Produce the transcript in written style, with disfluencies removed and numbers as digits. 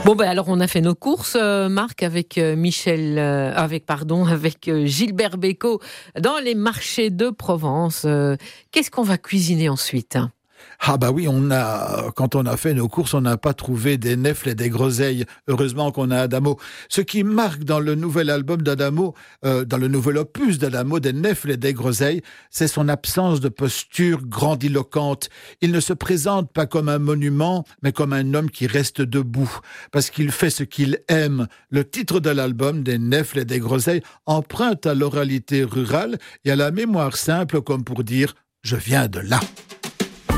Bon ben alors on a fait nos courses, Marc, avec Gilbert Bécaud dans les marchés de Provence. Qu'est-ce qu'on va cuisiner ensuite ? Ah bah oui, quand on a fait nos courses, on n'a pas trouvé des nèfles et des groseilles. Heureusement qu'on a Adamo. Ce qui marque dans le nouvel album d'Adamo, dans le nouvel opus d'Adamo, des nèfles et des groseilles, c'est son absence de posture grandiloquente. Il ne se présente pas comme un monument, mais comme un homme qui reste debout, parce qu'il fait ce qu'il aime. Le titre de l'album, des nèfles et des groseilles, emprunte à l'oralité rurale et à la mémoire simple, comme pour dire « je viens de là ».